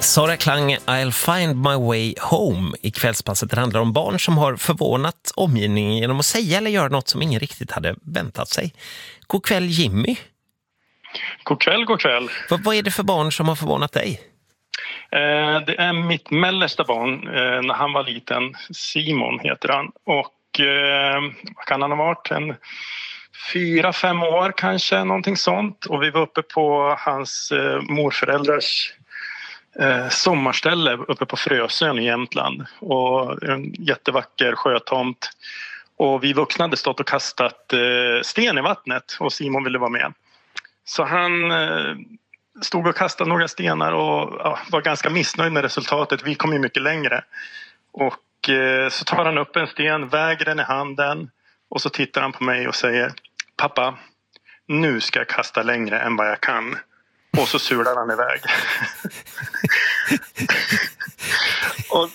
Sara Klang, I'll find my way home i kvällspasset. Det handlar om barn som har förvånat omgivningen genom att säga eller göra något som ingen riktigt hade väntat sig. God kväll, Jimmy. God kväll, god kväll. Vad är det för barn som har förvånat dig? Det är mitt mellersta barn när han var liten. Simon heter han. Och vad kan han ha varit? 4-5 år kanske, någonting sånt. Och vi var uppe på hans morföräldrars sommarställe uppe på Frösön i Jämtland. Och en jättevacker sjötomt. Och vi vuxna hade stått och kastat sten i vattnet och Simon ville vara med. Så han stod och kastade några stenar och var ganska missnöjd med resultatet. Vi kom ju mycket längre. Och så tar han upp en sten, väger den i handen och så tittar han på mig och säger: pappa, nu ska jag kasta längre än vad jag kan. Och så sular han iväg. Och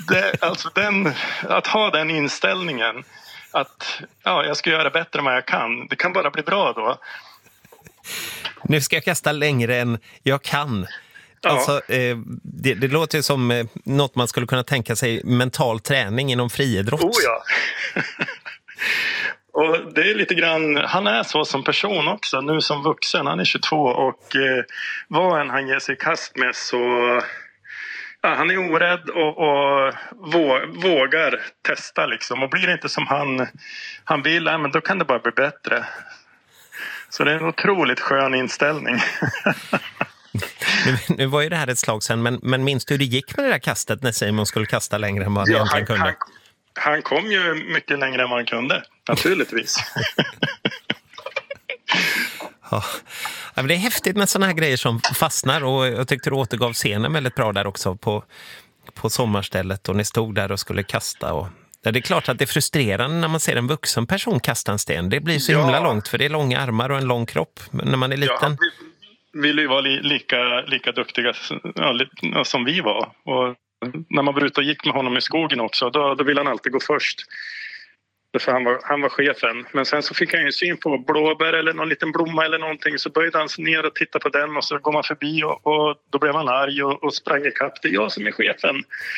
att ha den inställningen att jag ska göra bättre än vad jag kan. Det kan bara bli bra då. Nu ska jag kasta längre än jag kan. Ja. Alltså, det låter som något man skulle kunna tänka sig mental träning inom friidrott. Ja. Och det är lite grann, han är så som person också, nu som vuxen, han är 22 och vad än han ger sig i kast med så han är orädd och vågar testa liksom. Och blir det inte som han vill, men då kan det bara bli bättre. Så det är en otroligt skön inställning. Nu var ju det här ett slag sedan, men minns du hur det gick med det där kastet när Simon skulle kasta längre än vad han egentligen kunde? Han kom ju mycket längre än vad han kunde, naturligtvis. Ja, men det är häftigt med såna här grejer som fastnar, och jag tyckte du återgav scenen väldigt bra där också på sommarstället, och ni stod där och skulle kasta. Och det är klart att det är frustrerande när man ser en vuxen person kasta en sten. Det blir så himla långt, för det är långa armar och en lång kropp. Men när man är liten... Ja, vill ju vara lika duktiga som vi var. Och när man var ute och gick med honom i skogen också, då ville han alltid gå först. För han var chefen. Men sen så fick han ju syn på blåbär eller någon liten blomma eller någonting. Så böjde han sig ner och tittade på den, och så går man förbi och då blev han arg och sprang ikapp. Det är jag som är chefen.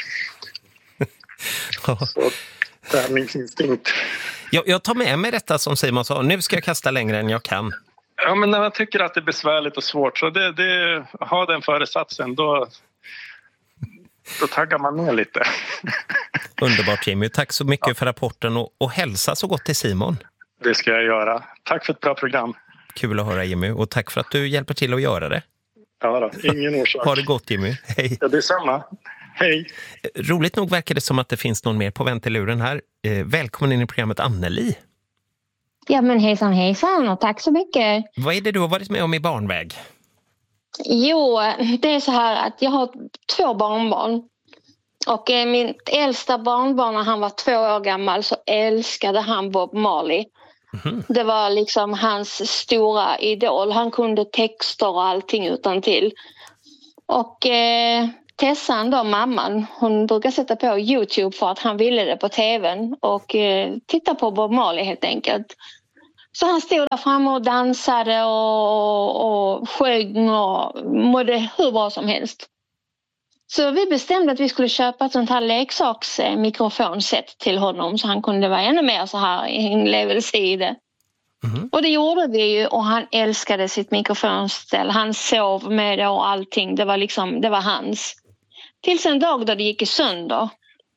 Så det är min instinkt. Jag tar med mig detta som Simon sa. Nu ska jag kasta längre än jag kan. Ja, men när man tycker att det är besvärligt och svårt, så ha den föresatsen, då taggar man ner lite. Underbart, Jimmy. Tack så mycket för rapporten, och hälsa så gott till Simon. Det ska jag göra. Tack för ett bra program. Kul att höra, Jimmy, och tack för att du hjälper till att göra det. Ja då, ingen orsak. Ha det gott, Jimmy. Hej. Ja, det är samma. Hej. Roligt nog verkar det som att det finns någon mer på vänteluren här. Välkommen in i programmet, Anneli. Ja, men hejsan och tack så mycket. Vad är det du har varit med om i barnväg? Jo, det är så här att jag har 2 barnbarn. Och mitt äldsta barnbarn, när han var 2 år gammal, så älskade han Bob Marley. Mm-hmm. Det var liksom hans stora idol. Han kunde texter och allting utantill. Och Tessan då, mamman, hon brukar sätta på YouTube för att han ville det på tvn. Och titta på Bob Marley helt enkelt. Så han stod där framme och dansade och sjöng och mådde hur bra som helst. Så vi bestämde att vi skulle köpa ett sånt här leksaksmikrofonset till honom, så han kunde vara ännu mer så här inlevelse i det. Mm. Och det gjorde vi ju, och han älskade sitt mikrofonställ. Han sov med det och allting. Det var hans. Tills en dag då det gick i sönder.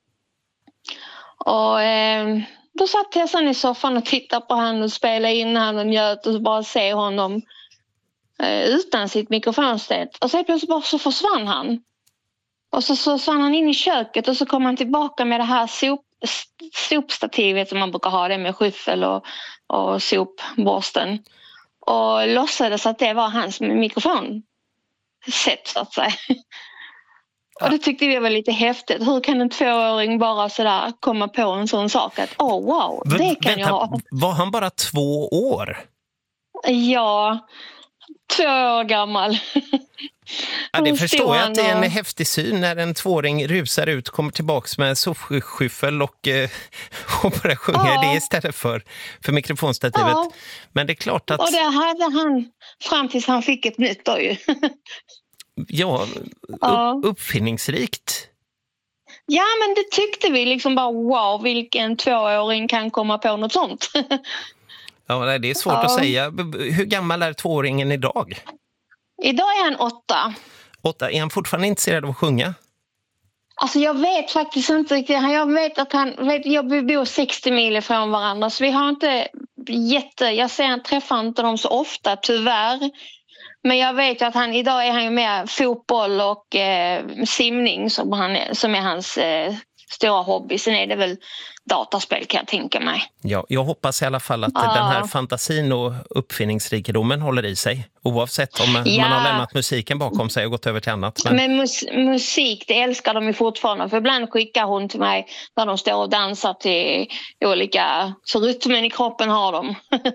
Och då satt Tessan i soffan och tittade på honom och spelade in han och njöt, och bara se honom utan sitt mikrofonställ. Och så plötsligt bara så försvann han. Och så försvann han in i köket, och så kom han tillbaka med det här sopstativet som man brukar ha, det med skyffel och sopborsten. Och låtsades att det var hans mikrofonsätt, så att säga. Ja. Och det tyckte vi var lite häftigt. Hur kan en 2-åring bara sådär komma på en sån sak att wow, det kan jag ha. Var han bara 2 år? Ja, 2 år gammal. Ja, det förstår jag att det är en häftig syn när en 2-åring rusar ut, kommer tillbaks med sopskyffel och bara sjunger det istället för mikrofonstativet. Ja. Men det är klart att... Och det hade han fram tills han fick ett nytt då ju. Ja, Ja. uppfinningsrikt. Ja, men det tyckte vi liksom bara wow, vilken 2-åring kan komma på något sånt. Ja, nej, det är svårt Ja. att säga. Hur gammal är 2-åringen idag? Idag är han 8. 8. Är han fortfarande intresserad av att sjunga? Alltså jag vet faktiskt inte riktigt. Jag vet att vi bor 60 mil ifrån varandra, så vi har inte träffar inte dem så ofta, tyvärr. Men jag vet ju att idag är han ju med fotboll och simning som är hans stora hobby. Sen är det väl dataspel, kan jag tänka mig. Ja, jag hoppas i alla fall att den här fantasin och uppfinningsrikedomen håller i sig. Oavsett om man har lämnat musiken bakom sig och gått över till annat. Men musik, det älskar de ju fortfarande. För ibland skickar hon till mig när de står och dansar till olika... Så rytmen i kroppen har de.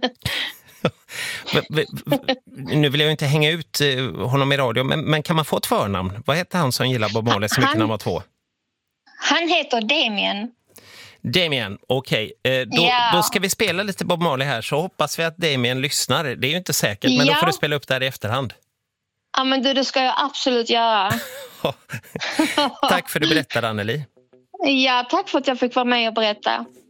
Nu vill jag inte hänga ut honom i radio, men kan man få ett förnamn? Vad heter han som gillar Bob Marley så mycket när han var 2? Han heter Damien. Damien, okej. Då ska vi spela lite Bob Marley här, så hoppas vi att Damien lyssnar. Det är ju inte säkert, men då får du spela upp det här i efterhand. Ja, men det ska jag absolut göra. Tack för att du berättade, Anneli. Ja, tack för att jag fick vara med och berätta.